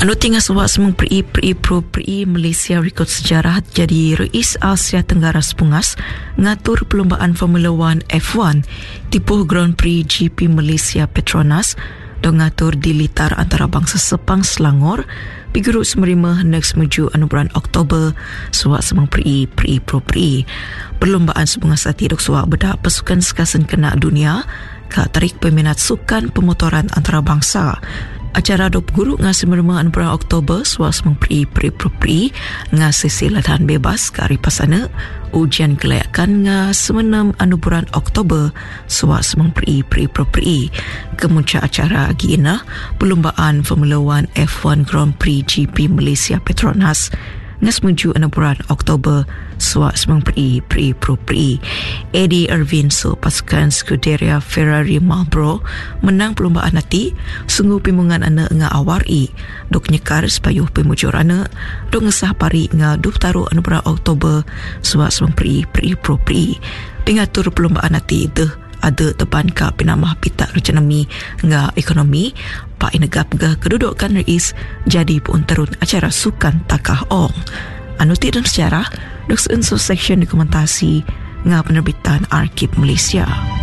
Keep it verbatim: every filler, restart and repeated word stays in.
Anu tinggal sebab semang peri peri pro peri Malaysia rekod sejarah jadi Rais Asia Tenggara sepungas ngatur perlombaan Formula one F one tipuh Grand Prix G P Malaysia Petronas dan ngatur di litar antarabangsa Sepang Selangor piguru semerima hendak semeju anu bulan Oktober suak semang peri peri pro peri perlombaan sepungas hati dok suak bedak pasukan sekasen kena dunia ka tarik peminat sukan pemotoran antarabangsa. Acara dop guru ngasi mermaan bulan Oktober suas mengperi peri propri ngasi silatan bebas ke hari pasana ujian kelayakan ngas semenam anu bulan Oktober suas mengperi peri propri kemunca acara gina perlombaan Formula one F one Grand Prix G P Malaysia Petronas ngas menuju anu bulan Oktober suas mengperi peri propri. Eddie Irvin so pasukan Scuderia Ferrari Marlboro menang perlombaan nanti sungguh pimungan ana nga awari dok nyekar sepayuh pemujur ana dok ngesah pari nga duftaru anu bulan Oktober suas mengperi peri propri pengatur perlombaan nanti deh ada teban ka penamah pita recenami nga ekonomi Pak Inegap ga kedudukan Rais jadi pun terun acara sukan takah ong anu tidak sejarah dok seunsur seksyen dokumentasi nga penerbitan Arkib Malaysia.